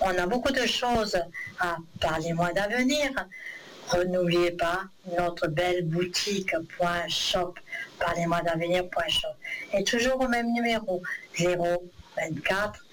On a beaucoup de choses à parler-moi d'avenir. N'oubliez pas notre belle boutique .shop, parlez-moi d'avenir.shop. Et toujours au même numéro, 024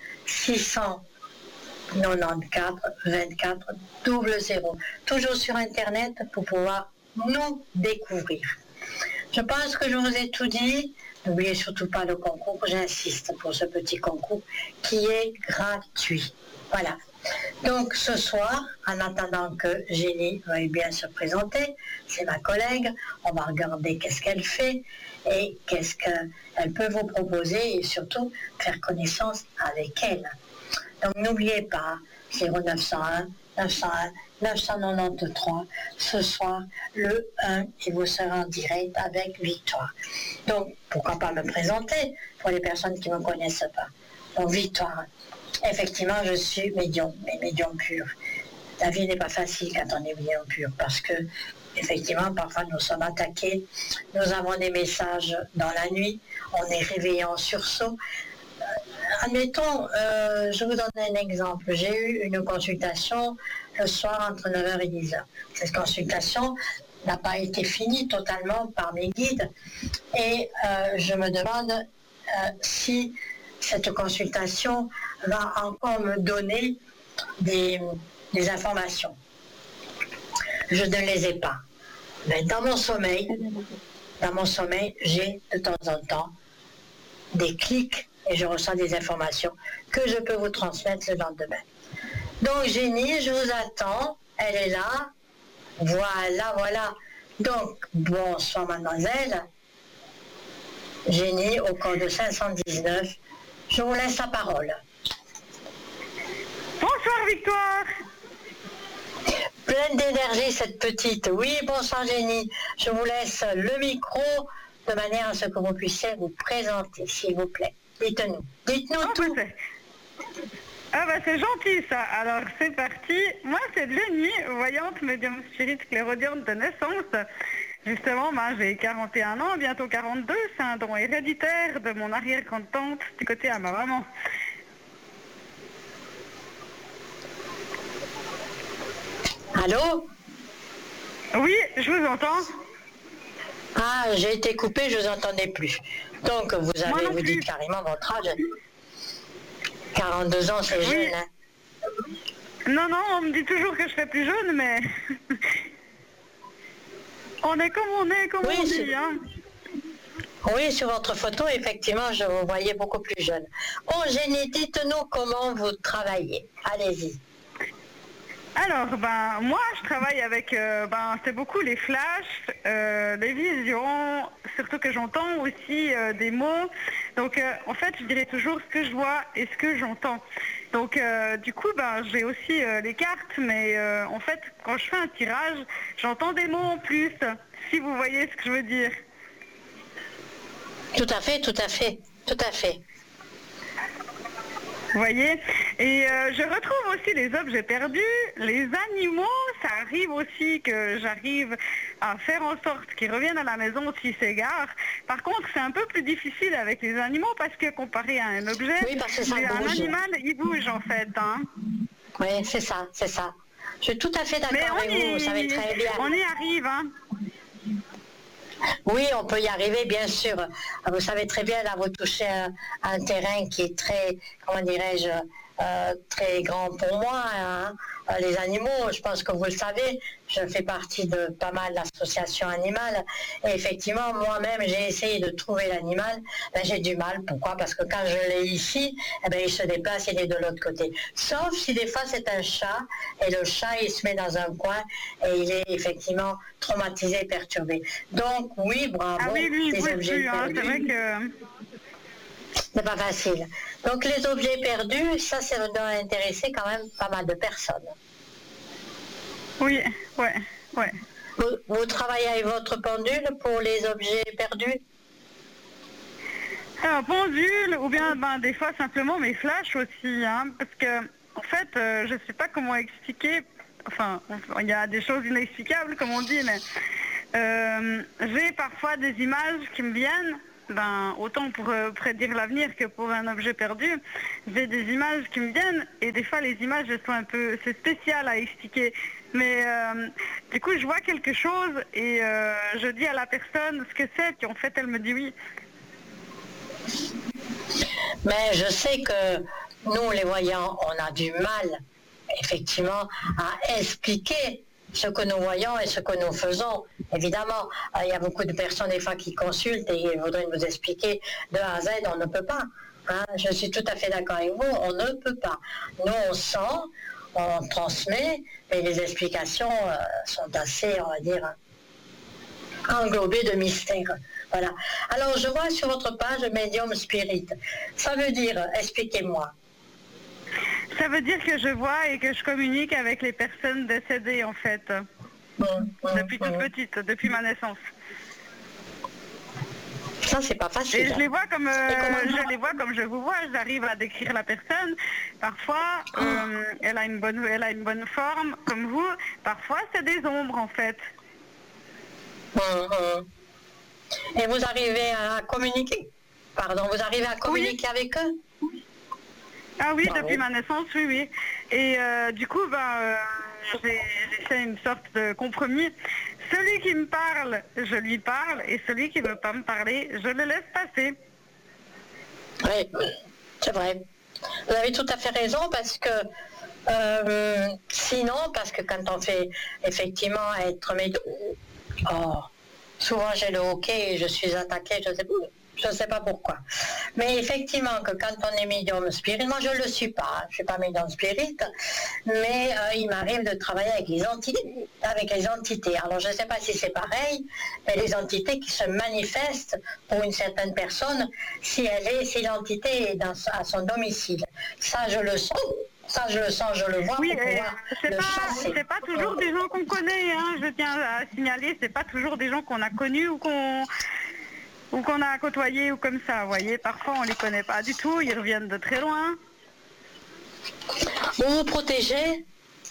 694 24 00. Toujours sur Internet pour pouvoir nous découvrir. Je pense que je vous ai tout dit. N'oubliez surtout pas le concours, j'insiste pour ce petit concours qui est gratuit. Voilà. Donc ce soir, en attendant que Jenny veuille bien se présenter, c'est ma collègue, on va regarder qu'est-ce qu'elle fait et qu'est-ce qu'elle peut vous proposer et surtout faire connaissance avec elle. Donc n'oubliez pas, 0901 901 993, ce soir, le 1, et vous serez en direct avec Victoire. Donc, pourquoi pas me présenter pour les personnes qui ne me connaissent pas. Donc, Victoire, effectivement, je suis médium, mais médium pur. La vie n'est pas facile quand on est médium pur, parce que, effectivement, parfois nous sommes attaqués, nous avons des messages dans la nuit, on est réveillé en sursaut. Admettons, je vous donne un exemple. J'ai eu une consultation le soir entre 9h et 10h. Cette consultation n'a pas été finie totalement par mes guides et je me demande si cette consultation va encore me donner des informations. Je ne les ai pas. Mais dans mon sommeil, j'ai de temps en temps des clics et je reçois des informations que je peux vous transmettre le lendemain. Donc Jenny, je vous attends, elle est là. Voilà. Donc, bonsoir mademoiselle. Jenny, au code 519, je vous laisse la parole. Bonsoir Victoire. Pleine d'énergie cette petite. Oui, bonsoir Jenny. Je vous laisse le micro de manière à ce que vous puissiez vous présenter, s'il vous plaît. Dites-nous tout. C'est gentil ça. Alors c'est parti. Moi c'est Jenny, voyante, médium spirit clairaudiente de naissance. Justement, j'ai 41 ans, bientôt 42. C'est un don héréditaire de mon arrière-grand-tante du côté à ma maman. Allô? Oui, je vous entends. Ah, j'ai été coupée, je vous entendais plus. Donc vous dites carrément votre âge. 42 ans, c'est jeune, hein? Non, on me dit toujours que je fais plus jeune, mais on est comme on est, on dit, hein. Oui, sur votre photo, effectivement, je vous voyais beaucoup plus jeune. Oh, Jenny, dites-nous comment vous travaillez. Allez-y. Alors, moi, je travaille avec, c'est beaucoup les flashs, les visions, surtout que j'entends aussi des mots. Donc, en fait, je dirais toujours ce que je vois et ce que j'entends. Donc, du coup, j'ai aussi les cartes, mais en fait, quand je fais un tirage, j'entends des mots en plus, si vous voyez ce que je veux dire. Tout à fait. Vous voyez? Et je retrouve aussi les objets perdus, les animaux, ça arrive aussi que j'arrive à faire en sorte qu'ils reviennent à la maison s'ils s'égarent. Par contre, c'est un peu plus difficile avec les animaux parce que comparé à un objet, un animal, il bouge en fait. Hein. Oui, c'est ça. Je suis tout à fait d'accord avec vous, vous savez très bien. On y arrive, hein. Oui, on peut y arriver, bien sûr. Vous savez très bien, là, vous touchez un terrain qui est très, comment dirais-je, très grand pour moi. Hein. Les animaux, je pense que vous le savez, je fais partie de pas mal d'associations animales. Et effectivement, moi-même, j'ai essayé de trouver l'animal. J'ai du mal. Pourquoi? Parce que quand je l'ai ici, il se déplace, il est de l'autre côté. Sauf si des fois c'est un chat, et le chat, il se met dans un coin, et il est effectivement traumatisé, perturbé. Donc, oui, bravo. Ah oui, les objets perdus. C'est vrai que... C'est pas facile. Donc les objets perdus, ça doit intéresser quand même pas mal de personnes. Oui. Vous travaillez avec votre pendule pour les objets perdus? Un pendule ou bien des fois simplement mes flashs aussi, hein, parce que en fait je sais pas comment expliquer, enfin il y a des choses inexplicables comme on dit, mais j'ai parfois des images qui me viennent ben, autant pour prédire l'avenir que pour un objet perdu, j'ai des images qui me viennent et des fois les images elles sont un peu, c'est spécial à expliquer. Mais du coup je vois quelque chose et je dis à la personne ce que c'est, puis en fait elle me dit oui. Mais je sais que nous, les voyants, on a du mal, effectivement, à expliquer ce que nous voyons et ce que nous faisons. Évidemment, il y a beaucoup de personnes des fois qui consultent et voudraient nous expliquer de A à Z, on ne peut pas. Hein. Je suis tout à fait d'accord avec vous, on ne peut pas. Nous, on sent, on transmet, et les explications sont assez, on va dire, englobées de mystère. Voilà. Alors, je vois sur votre page Medium Spirit. Ça veut dire, expliquez-moi. Ça veut dire que je vois et que je communique avec les personnes décédées en fait. Depuis toute petite, depuis ma naissance. Ça, c'est pas facile. Et je les vois comme je vous vois, j'arrive à décrire la personne. Parfois, elle a une bonne forme, comme vous. Parfois, c'est des ombres, en fait. Et vous arrivez à communiquer? Pardon, vous arrivez à communiquer avec eux? Ah oui, depuis ma naissance, oui, oui. Et du coup, j'ai fait une sorte de compromis. Celui qui me parle, je lui parle, et celui qui ne veut pas me parler, je le laisse passer. Oui, c'est vrai. Vous avez tout à fait raison, parce que sinon, parce que quand on fait effectivement être médium, souvent j'ai le hockey et je suis attaquée, je ne sais pas pourquoi. Mais effectivement, que quand on est médium spirit, moi je ne le suis pas, je ne suis pas médium spirit, mais il m'arrive de travailler avec les entités. Alors je ne sais pas si c'est pareil, mais les entités qui se manifestent pour une certaine personne, si l'entité est à son domicile. Ça, je le sens. Ça, je le sens, je le vois. Oui, chasser. C'est pas toujours des gens qu'on connaît, hein, je tiens à signaler, c'est pas toujours des gens qu'on a connus ou qu'on a côtoyés ou comme ça, vous voyez. Parfois, on les connaît pas du tout, ils reviennent de très loin. Vous vous protégez?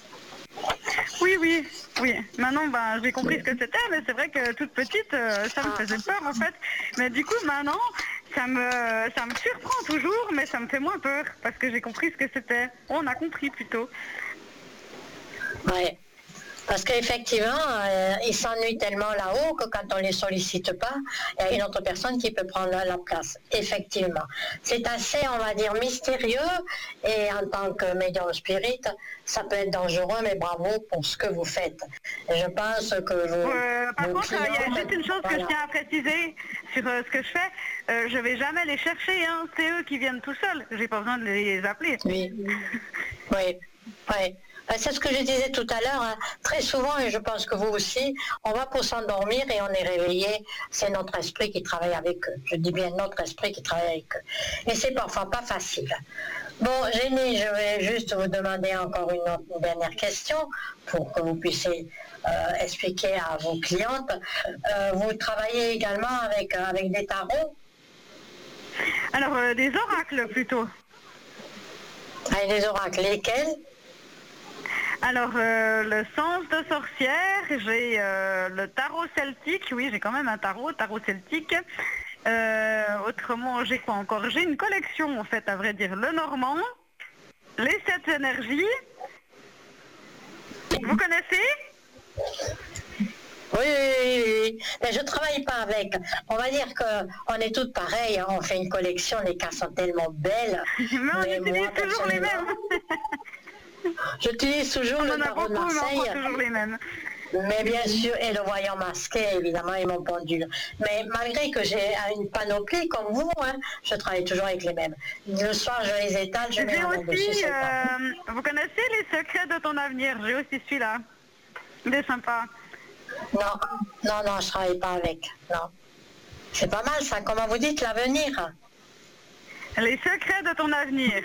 Oui. Maintenant, j'ai compris ce que c'était, mais c'est vrai que toute petite, ça me faisait peur, en fait. Mais du coup, maintenant, ça me surprend toujours, mais ça me fait moins peur, parce que j'ai compris ce que c'était. On a compris, plutôt. Ouais. Parce qu'effectivement, ils s'ennuient tellement là-haut que quand on ne les sollicite pas, il y a une autre personne qui peut prendre la place. Effectivement. C'est assez, on va dire, mystérieux, et en tant que médium spirit, ça peut être dangereux, mais bravo pour ce que vous faites. Et je pense que vous... par contre, il y a juste une chose que je tiens à préciser sur ce que je fais. Je ne vais jamais les chercher, hein. C'est eux qui viennent tout seuls. J'ai pas besoin de les appeler. Oui. C'est ce que je disais tout à l'heure, hein. Très souvent, et je pense que vous aussi, on va pour s'endormir et on est réveillé, c'est notre esprit qui travaille avec eux. Je dis bien notre esprit qui travaille avec eux. Et c'est parfois pas facile. Bon, Jenny, je vais juste vous demander encore une dernière question pour que vous puissiez expliquer à vos clientes. Vous travaillez également avec des tarots? Alors, des oracles plutôt. Avec des oracles, lesquels? Alors, le sens de sorcière, j'ai le tarot celtique, oui, j'ai quand même un tarot celtique. Autrement, j'ai quoi encore? J'ai une collection, en fait, à vrai dire, le normand, les 7 énergies. Vous connaissez? Oui. Mais je ne travaille pas avec. On va dire qu'on est toutes pareilles, hein. On fait une collection, les cartes sont tellement belles. Mais on utilise toujours les mêmes. J'utilise toujours le tarot de Marseille. Mais on toujours les mêmes. Mais bien sûr, et le voyant masqué, évidemment, et mon pendule. Mais malgré que j'ai une panoplie comme vous, hein, je travaille toujours avec les mêmes. Le soir, je les étale, je mets un dessus. Vous connaissez les secrets de ton avenir? J'ai aussi celui-là. Il est sympa. Non, je travaille pas avec. Non. C'est pas mal ça. Comment vous dites l'avenir? Les secrets de ton avenir.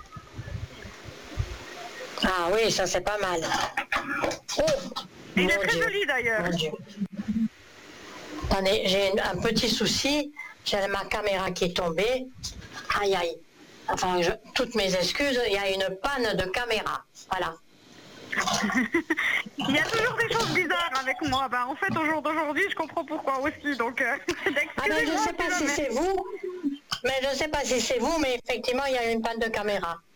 Ah oui, ça c'est pas mal. Oh, il est très joli d'ailleurs. Attendez, j'ai un petit souci. J'ai ma caméra qui est tombée. Aïe. Enfin, toutes mes excuses, il y a une panne de caméra. Voilà. Il y a toujours des choses bizarres avec moi. En fait, au jour d'aujourd'hui, je comprends pourquoi aussi. Donc, je ne sais pas si c'est vous, mais effectivement, il y a une panne de caméra.